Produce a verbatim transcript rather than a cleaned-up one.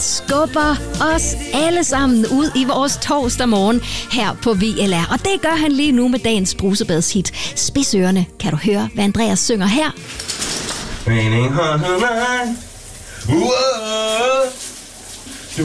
skubber os alle sammen ud i vores torsdag morgen her på V L R. Og det gør han lige nu med dagens brusebadshit. Spidsørerne, kan du høre, hvad Andreas synger her? Raining on the line. Whoa.